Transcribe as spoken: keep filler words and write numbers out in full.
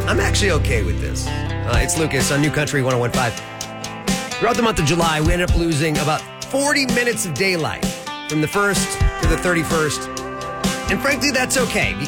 I'm actually okay with this. Uh, it's Lucas on New Country one oh one point five. Throughout the month of July, we ended up losing about forty minutes of daylight from the first to the thirty-first. And frankly, that's okay,